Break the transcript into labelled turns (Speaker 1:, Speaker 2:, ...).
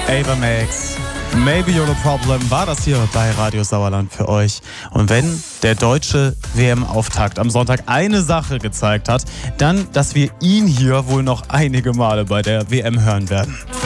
Speaker 1: Ava Max, Maybe You're the Problem, war das hier bei Radio Sauerland für euch. Und wenn der deutsche WM-Auftakt am Sonntag eine Sache gezeigt hat, dann, dass wir ihn hier wohl noch einige Male bei der WM hören werden.